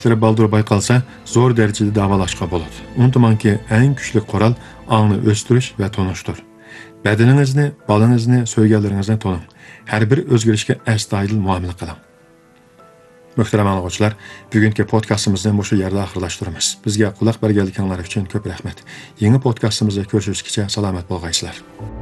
baldur bayqalsa, zo'r darajada davolashga bo'ladi. Unutmangki, eng kuchli qoral ongni o'stirish va tonishdir. Badaningizni, bolangizni, so'yganlaringizni toning. Har bir o'zgarishga astoydil muomala qiling. Muhtaram anglovchilar, bugungi podkastimizni bu yerda oxirlashtiramiz. Bizga quloq berganliklaringiz uchun ko'p rahmat. Yangi podkastimizda ko'rishishgacha salomat bo'lgaysizlar.